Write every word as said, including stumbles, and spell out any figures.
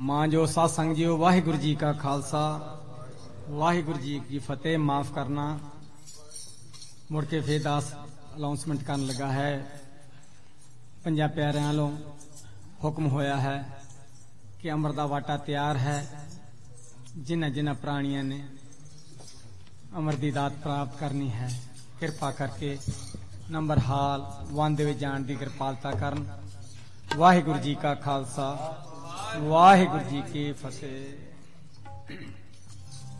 मां जो सत्संग जियो वाहिगुरु जी का खालसा वाहिगुरु जी की फतेह। माफ करना मुड़ के फिर दस अनाउंसमेंट करन लगा है। पंजा प्यारिਆਂ ਵੱਲੋਂ हुक्म होया है कि अमर दा वाटा तैयार है। जिन्हां जिन्हां प्राणियां ने अमर दी दात प्राप्त करनी है कृपा करके नंबर हाल वन दे विच जाण दी कृपालता करन। वाहिगुरु जी का खालसा वाहिगुरु जी की फतेह।